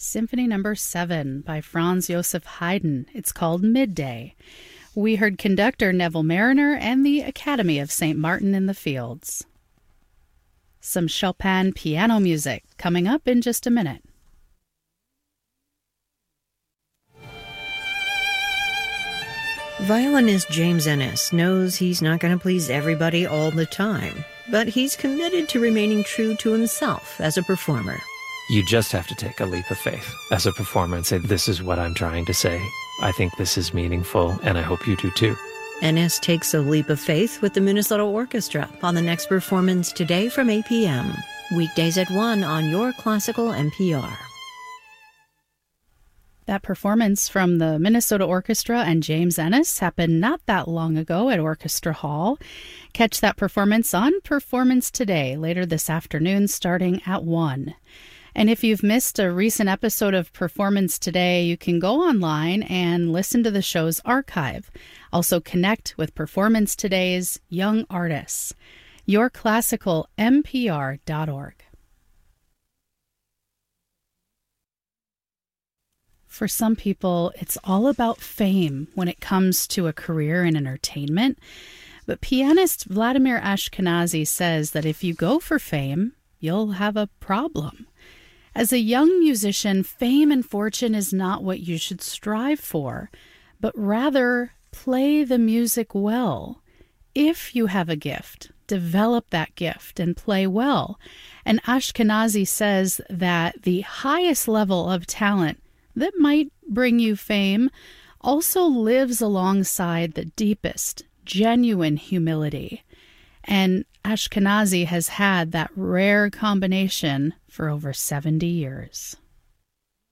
Symphony Number 7 by Franz Joseph Haydn. It's called Midday. We heard conductor Neville Mariner and the Academy of St. Martin in the Fields. Some Chopin piano music coming up in just a minute. Violinist James Ennis knows he's not going to please everybody all the time, but he's committed to remaining true to himself as a performer. You just have to take a leap of faith as a performer and say, this is what I'm trying to say. I think this is meaningful, and I hope you do too. Ennis takes a leap of faith with the Minnesota Orchestra on the next performance today from 8 p.m. Weekdays at 1 on your classical NPR. That performance from the Minnesota Orchestra and James Ennis happened not that long ago at Orchestra Hall. Catch that performance on Performance Today later this afternoon starting at 1. And if you've missed a recent episode of Performance Today, you can go online and listen to the show's archive. Also connect with Performance Today's young artists. yourclassicalnpr.org. For some people, it's all about fame when it comes to a career in entertainment. But pianist Vladimir Ashkenazy says that if you go for fame, you'll have a problem. As a young musician, fame and fortune is not what you should strive for, but rather play the music well. If you have a gift, develop that gift and play well. And Ashkenazy says that the highest level of talent that might bring you fame also lives alongside the deepest, genuine humility. And Ashkenazy has had that rare combination for over 70 years.